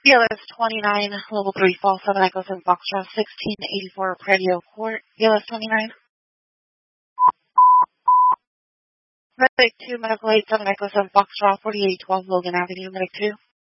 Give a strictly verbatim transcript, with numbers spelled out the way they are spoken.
B L S twenty-nine, Level three, Fall seven Echoes and Foxtrot sixteen eighty-four, Predio Court. B L S twenty-nine. Medic two, Medical eight, seven Echoes and Foxtrot forty-eight twelve, Logan Avenue, Medic two.